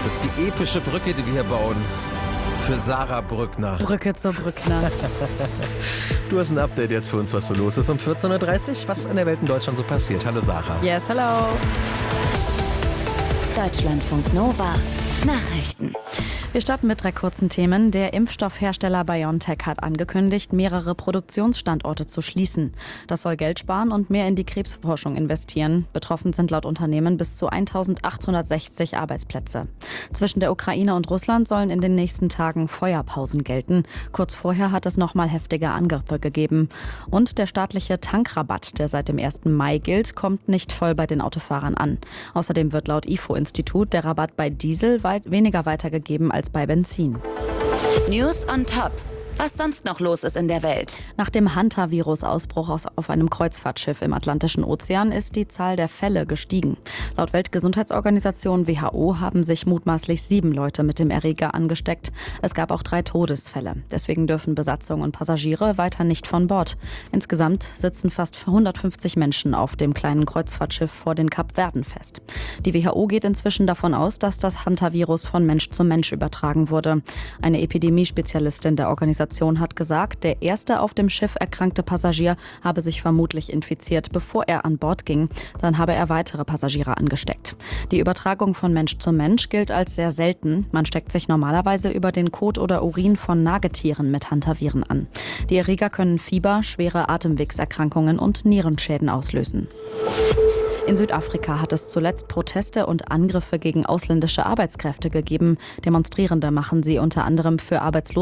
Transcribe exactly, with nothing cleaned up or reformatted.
Das ist die epische Brücke, die wir hier bauen. Für Sarah Brückner. Brücke zur Brückner. Du hast ein Update jetzt für uns, was so los ist. Um vierzehn Uhr dreißig, was in der Welt in Deutschland so passiert. Hallo Sarah. Yes, hello. Deutschlandfunk Nova. Nachrichten. Wir starten mit drei kurzen Themen. Der Impfstoffhersteller BioNTech hat angekündigt, mehrere Produktionsstandorte zu schließen. Das soll Geld sparen und mehr in die Krebsforschung investieren. Betroffen sind laut Unternehmen bis zu eintausendachthundertsechzig Arbeitsplätze. Zwischen der Ukraine und Russland sollen in den nächsten Tagen Feuerpausen gelten. Kurz vorher hat es nochmal heftige Angriffe gegeben. Und der staatliche Tankrabatt, der seit dem ersten Mai gilt, kommt nicht voll bei den Autofahrern an. Außerdem wird laut I F O-Institut der Rabatt bei Diesel weit weniger weitergegeben als bei Benzin. News on Top. Was sonst noch los ist in der Welt? Nach dem Hantavirus-Ausbruch auf einem Kreuzfahrtschiff im Atlantischen Ozean ist die Zahl der Fälle gestiegen. Laut Weltgesundheitsorganisation W H O haben sich mutmaßlich sieben Leute mit dem Erreger angesteckt. Es gab auch drei Todesfälle. Deswegen dürfen Besatzung und Passagiere weiter nicht von Bord. Insgesamt sitzen fast hundertfünfzig Menschen auf dem kleinen Kreuzfahrtschiff vor den Kapverden fest. Die W H O geht inzwischen davon aus, dass das Hantavirus von Mensch zu Mensch übertragen wurde. Eine Epidemiespezialistin der Organisation hat gesagt, der erste auf dem Schiff erkrankte Passagier habe sich vermutlich infiziert, bevor er an Bord ging. Dann habe er weitere Passagiere angesteckt. Die Übertragung von Mensch zu Mensch gilt als sehr selten. Man steckt sich normalerweise über den Kot oder Urin von Nagetieren mit Hantaviren an. Die Erreger können Fieber, schwere Atemwegserkrankungen und Nierenschäden auslösen. In Südafrika hat es zuletzt Proteste und Angriffe gegen ausländische Arbeitskräfte gegeben. Demonstrierende machen sie unter anderem für Arbeitslose